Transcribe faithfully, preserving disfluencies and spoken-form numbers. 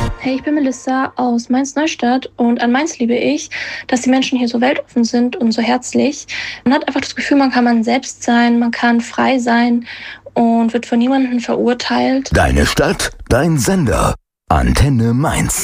Hey, ich bin Melissa aus Mainz-Neustadt und an Mainz liebe ich, dass die Menschen hier so weltoffen sind und so herzlich. Man hat einfach das Gefühl, man kann man selbst sein, man kann frei sein und wird von niemandem verurteilt. Deine Stadt, dein Sender. Antenne Mainz.